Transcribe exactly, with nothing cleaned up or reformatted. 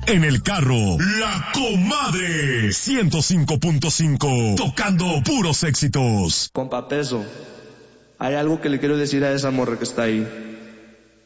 En el carro, La Comadre. ciento cinco punto cinco. Tocando puros éxitos. Compa Peso, hay algo que le quiero decir a esa morra que está ahí.